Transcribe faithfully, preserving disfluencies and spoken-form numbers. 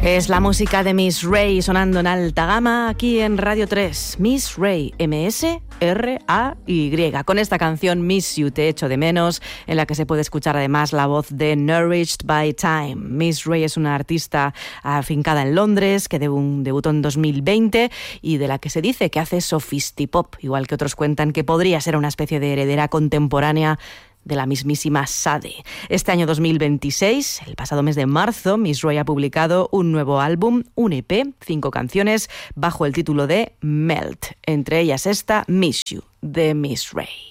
Es la música de Miss Ray sonando en alta gama aquí en Radio tres. Miss Ray, M S R A Y. Con esta canción Miss You, te echo de menos, en la que se puede escuchar además la voz de Nourished by Time. Miss Ray es una artista afincada en Londres que debutó en dos mil veinte y de la que se dice que hace sofistipop, igual que otros cuentan que podría ser una especie de heredera contemporánea de la mismísima Sade. Este año dos mil veintiséis, el pasado mes de marzo, Miss Ray ha publicado un nuevo álbum, un E P, cinco canciones, bajo el título de Melt. Entre ellas esta, Miss You, de Miss Ray.